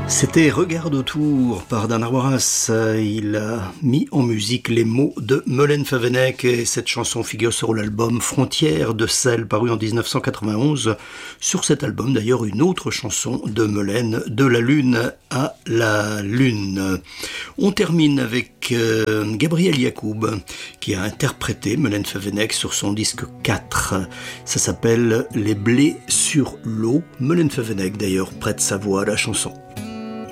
C'était Regarde autour par Dan Arboras. Il a mis en musique les mots de Meulen Favennec et cette chanson figure sur l'album Frontières de sel paru en 1991. Sur cet album d'ailleurs une autre chanson de Meulen, De la lune à la lune. On termine avec Gabriel Yacoub qui a interprété Meulen Favennec sur son disque 4. Ça s'appelle Les blés sur l'eau. Meulen Favennec d'ailleurs prête sa voix à la chanson.